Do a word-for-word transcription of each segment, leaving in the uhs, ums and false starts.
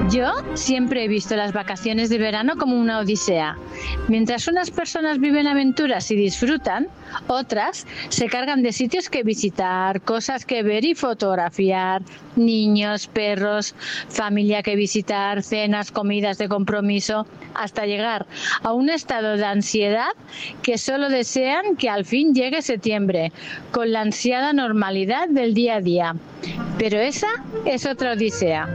Yo siempre he visto las vacaciones de verano como una odisea. Mientras unas personas viven aventuras y disfrutan, otras se cargan de sitios que visitar, cosas que ver y fotografiar, niños, perros, familia que visitar, cenas, comidas de compromiso, hasta llegar a un estado de ansiedad que solo desean que al fin llegue septiembre, con la ansiada normalidad del día a día. Pero esa es otra odisea.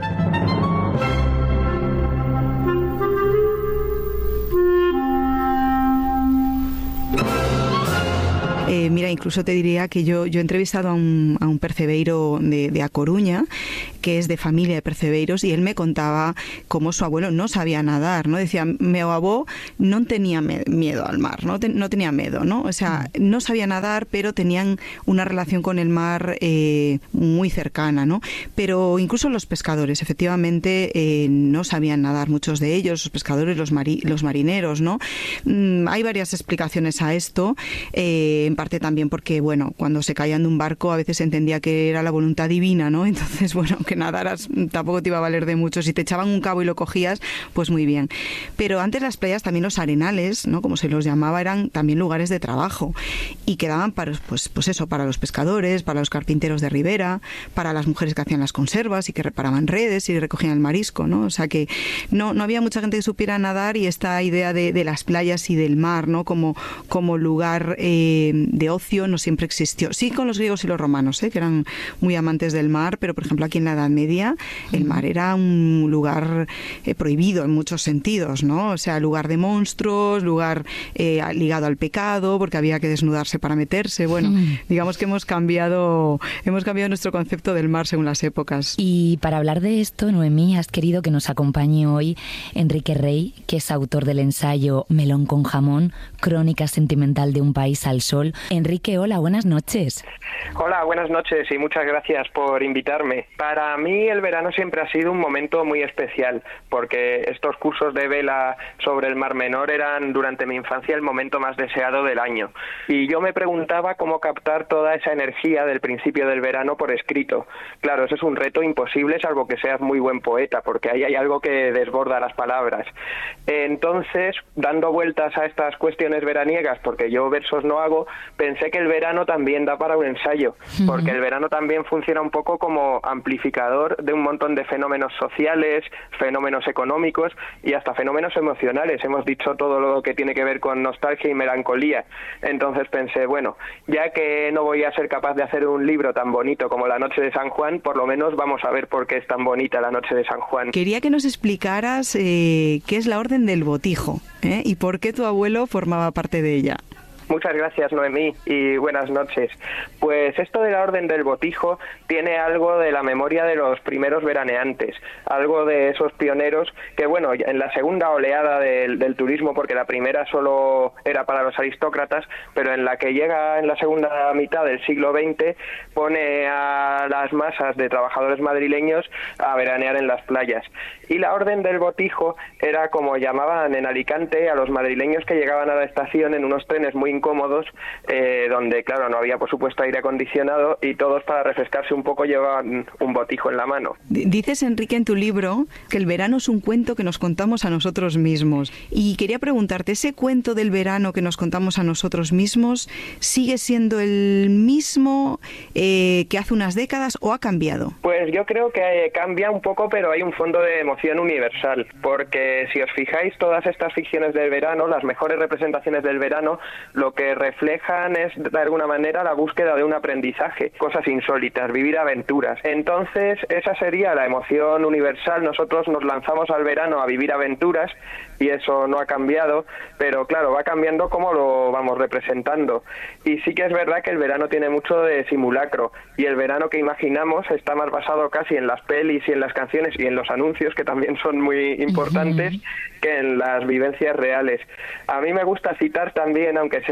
Eh, mira, incluso te diría que yo, yo he entrevistado a un, a un percebeiro de, de A Coruña, que es de familia de percebeiros, y él me contaba cómo su abuelo no sabía nadar, ¿no? Decía, mi abuelo no tenía me- miedo al mar, ¿no? Ten, no tenía miedo, ¿no? O sea, no sabía nadar, pero tenían una relación con el mar eh, muy cercana, ¿no? Pero incluso los pescadores, efectivamente, eh, no sabían nadar, muchos de ellos, los pescadores, los, mari- los marineros, ¿no? Mm, hay varias explicaciones a esto, eh, en parte también porque, bueno, cuando se caían de un barco a veces se entendía que era la voluntad divina, ¿no? Entonces, bueno, que nadaras tampoco te iba a valer de mucho. Si te echaban un cabo y lo cogías, pues muy bien. Pero antes las playas, también los arenales, ¿no? Como se los llamaba, eran también lugares de trabajo y quedaban para, pues, pues eso, para los pescadores, para los carpinteros de ribera, para las mujeres que hacían las conservas y que reparaban redes y recogían el marisco, ¿no? O sea que no, no había mucha gente que supiera nadar, y esta idea de, de las playas y del mar, ¿no? Como, como lugar eh, de ocio no siempre existió. Sí, con los griegos y los romanos, ¿eh? Que eran muy amantes del mar, pero por ejemplo aquí en la Edad Media el mar era un lugar eh, prohibido en muchos sentidos, ¿no? O sea, lugar de monstruos, lugar eh, ligado al pecado, porque había que desnudarse para meterse. Bueno, mm. digamos que hemos cambiado, hemos cambiado nuestro concepto del mar según las épocas. Y para hablar de esto, Noemí, has querido que nos acompañe hoy Enrique Rey, que es autor del ensayo Melón con jamón, crónica sentimental de un país al sol. Enrique, hola, buenas noches. Hola, buenas noches y muchas gracias por invitarme. Para mí el verano siempre ha sido un momento muy especial, porque estos cursos de vela sobre el Mar Menor eran durante mi infancia el momento más deseado del año. Y yo me preguntaba cómo captar toda esa energía del principio del verano por escrito. Claro, eso es un reto imposible salvo que seas muy buen poeta, porque ahí hay algo que desborda las palabras. Entonces, dando vueltas a estas cuestiones veraniegas, porque yo versos no hago, pensé que el verano también da para un ensayo, porque el verano también funciona un poco como amplificador de un montón de fenómenos sociales, fenómenos económicos y hasta fenómenos emocionales. Hemos dicho todo lo que tiene que ver con nostalgia y melancolía. Entonces pensé, bueno, ya que no voy a ser capaz de hacer un libro tan bonito como La Noche de San Juan, por lo menos vamos a ver por qué es tan bonita La Noche de San Juan. Quería que nos explicaras eh, qué es la Orden del Botijo, ¿eh? y por qué tu abuelo formaba parte de ella. Muchas gracias, Noemí, y buenas noches. Pues esto de la Orden del Botijo tiene algo de la memoria de los primeros veraneantes, algo de esos pioneros que, bueno, en la segunda oleada del, del turismo, porque la primera solo era para los aristócratas, pero en la que llega en la segunda mitad del siglo veinte, pone a las masas de trabajadores madrileños a veranear en las playas. Y la Orden del Botijo era como llamaban en Alicante a los madrileños que llegaban a la estación en unos trenes muy incómodos, eh, donde claro no había por supuesto aire acondicionado y todos para refrescarse un poco llevaban un botijo en la mano. Dices, Enrique, en tu libro que el verano es un cuento que nos contamos a nosotros mismos, y quería preguntarte, ¿ese cuento del verano que nos contamos a nosotros mismos sigue siendo el mismo eh, que hace unas décadas o ha cambiado? Pues yo creo que cambia un poco, pero hay un fondo de emoción universal, porque si os fijáis, todas estas ficciones del verano, las mejores representaciones del verano, lo que reflejan es de alguna manera la búsqueda de un aprendizaje, cosas insólitas, vivir aventuras. Entonces esa sería la emoción universal. Nosotros nos lanzamos al verano a vivir aventuras y eso no ha cambiado, pero claro, va cambiando cómo lo vamos representando. Y sí que es verdad que el verano tiene mucho de simulacro, y el verano que imaginamos está más basado casi en las pelis y en las canciones y en los anuncios, que también son muy importantes, uh-huh. que en las vivencias reales. A mí me gusta citar también, aunque sea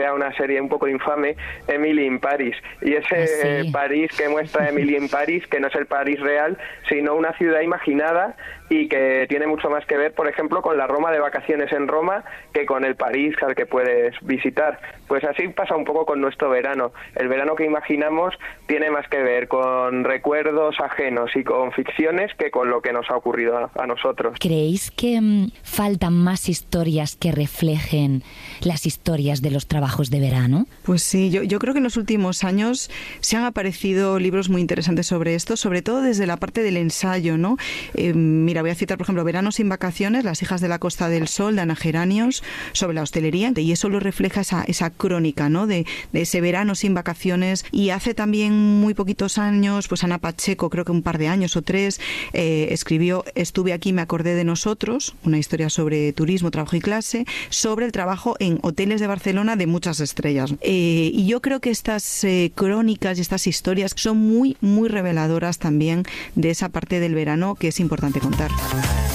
sea una serie un poco infame, Emily in Paris. Y ese ¿Ah, sí? París que muestra Emily in Paris, que no es el París real, sino una ciudad imaginada y que tiene mucho más que ver, por ejemplo, con la Roma de vacaciones en Roma que con el París al que puedes visitar. Pues así pasa un poco con nuestro verano. El verano que imaginamos tiene más que ver con recuerdos ajenos y con ficciones que con lo que nos ha ocurrido a, a nosotros. ¿Creéis que mmm, faltan más historias que reflejen las historias de los trabajos de verano? Pues sí, yo, yo creo que en los últimos años se han aparecido libros muy interesantes sobre esto, sobre todo desde la parte del ensayo, ¿no? Eh, mira, voy a citar, por ejemplo, Verano sin vacaciones, Las hijas de la Costa del Sol, de Ana Geranios, sobre la hostelería, y eso lo refleja esa, esa crónica, ¿no? De, de ese verano sin vacaciones. Y hace también muy poquitos años, pues Ana Pacheco, creo que un par de años o tres, eh, escribió Estuve aquí, me acordé de nosotros, una historia sobre turismo, trabajo y clase, sobre el trabajo en hoteles de Barcelona de muchas estrellas. Eh, y yo creo que estas eh, crónicas y estas historias son muy, muy reveladoras también de esa parte del verano que es importante contar.